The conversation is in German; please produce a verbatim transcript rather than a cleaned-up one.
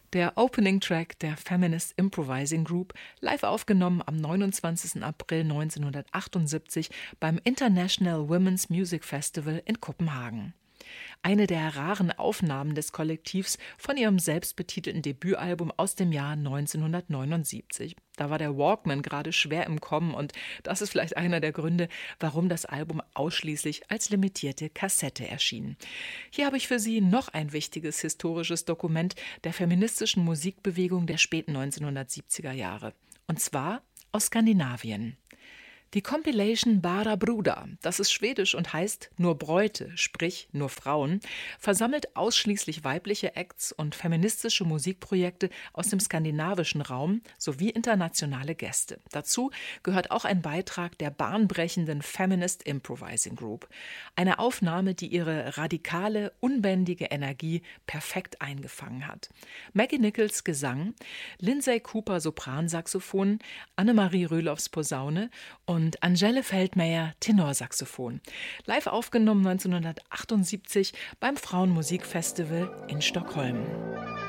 Der Opening-Track der Feminist Improvising Group, live aufgenommen am neunundzwanzigsten April neunzehnhundertachtundsiebzig beim International Women's Music Festival in Kopenhagen. Eine der raren Aufnahmen des Kollektivs von ihrem selbstbetitelten Debütalbum aus dem Jahr neunzehnhundertneunundsiebzig. Da war der Walkman gerade schwer im Kommen und das ist vielleicht einer der Gründe, warum das Album ausschließlich als limitierte Kassette erschien. Hier habe ich für Sie noch ein wichtiges historisches Dokument der feministischen Musikbewegung der späten neunzehnhundertsiebziger Jahre. Und zwar aus Skandinavien. Die Compilation Bara Brudar, das ist schwedisch und heißt nur Bräute, sprich nur Frauen, versammelt ausschließlich weibliche Acts und feministische Musikprojekte aus dem skandinavischen Raum sowie internationale Gäste. Dazu gehört auch ein Beitrag der bahnbrechenden Feminist Improvising Group. Eine Aufnahme, die ihre radikale, unbändige Energie perfekt eingefangen hat. Maggie Nichols Gesang, Lindsay Cooper Sopransaxophon, Annemarie Röhloffs Posaune und und Angele Feldmayer Tenorsaxophon. Live aufgenommen neunzehnhundertachtundsiebzig beim Frauenmusikfestival in Stockholm.